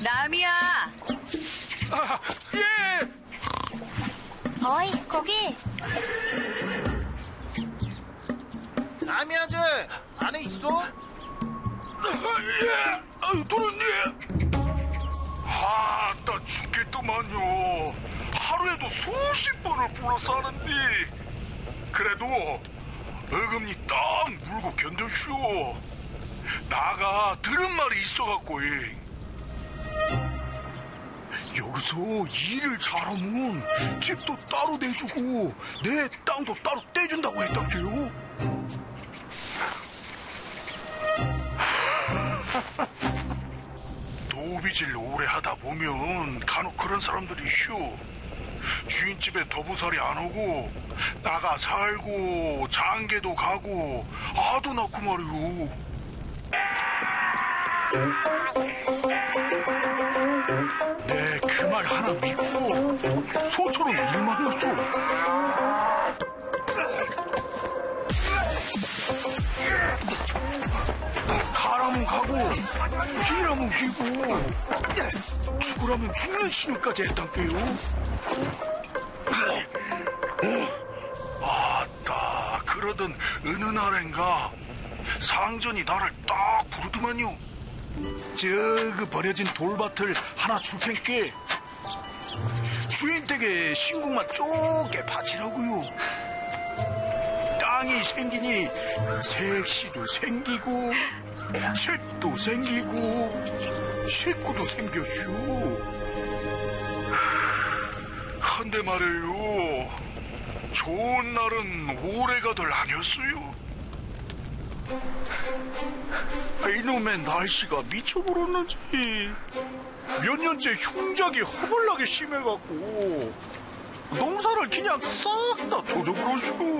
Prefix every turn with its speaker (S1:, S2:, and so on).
S1: 남이야.
S2: 아, 예.
S3: 어이, 거기.
S4: 남이 아재 안에 있어?
S2: 예. 도련님. 나 죽겠더만요. 하루에도 수십 번을 불러서 하는데 그래도 어금니 딱 물고 견뎌쇼. 나가 들은 말이 있어갖고 여기서 일을 잘하면 집도 따로 내주고 내 땅도 따로 떼준다고 했단게요. 노비질 오래 하다 보면 간혹 그런 사람들이 있쇼. 주인집에 더부살이 안 오고 나가 살고 장계도 가고 아도 낳고 말이오. 내 그 말 하나 믿고 소처럼 일만 했어. 가라면 가고 기라면 기고 죽으라면 죽는 신용까지 했단게요. 아따, 그러던 어느 날엔가 상전이 나를 딱 부르더만요. 그 버려진 돌밭을 하나 줄 텐께 주인 댁에 신궁만 쪼개 바치라고요. 땅이 생기니 색시도 생기고 책도 생기고 식구도 생겼슈. 한데 말이에요, 좋은 날은 오래가들 아니었어요. 이놈의 날씨가 미쳐버렸는지 몇 년째 흉작이 허벌나게 심해갖고 농사를 그냥 싹 다 조져버렸슈.